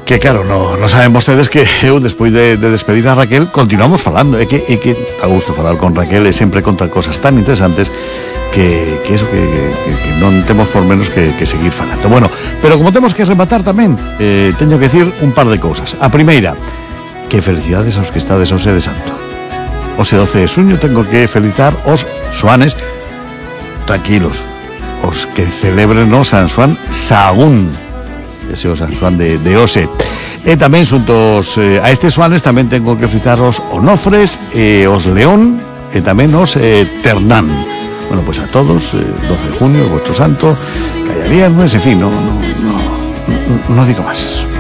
Que claro, no saben vostedes que eu, despois de despedir a Raquel, continuamos falando. É que a gusto falar con Raquel e sempre conta cosas tan interesantes que non temos por menos que seguir falando. Bueno, pero como temos que rematar tamén, teño que decir un par de cousas. A primeira, que felicidades aos que estades ao Sede Santo. O 12 de xuño tengo que felicitar os xoanes, tranquilos, os que celebren o San Xoán Sagún, ese o San Xoán de Ose. E tamén xuntos a estes xoanes tamén tengo que felicitar os Onofres, os León e tamén os Ternán. Bueno, pues a todos, 12 de junio, vuestro santo, que haya viernes, en fin, no digo más.